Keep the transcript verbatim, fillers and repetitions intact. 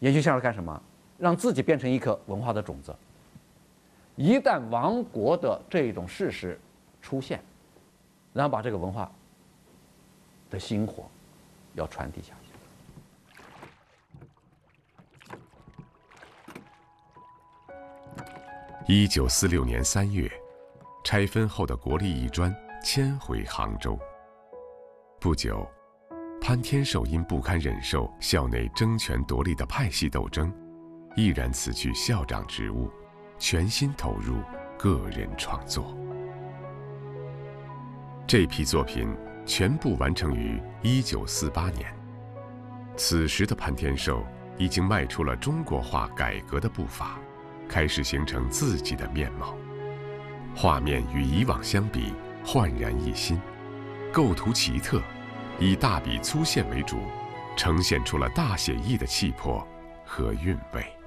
延续下来干什么？让自己变成一颗文化的种子。一旦亡国的这种事实出现，然后把这个文化的薪火要传递下去。 一九四六年三月，拆分后的国立艺专迁回杭州。不久，潘天寿因不堪忍受校内争权夺利的派系斗争，毅然辞去校长职务，全心投入个人创作。这批作品全部完成于一九四八年。此时的潘天寿已经迈出了中国画改革的步伐，开始形成自己的面貌。画面与以往相比焕然一新，构图奇特，以大笔粗线为主，呈现出了大写意的气魄和韵味。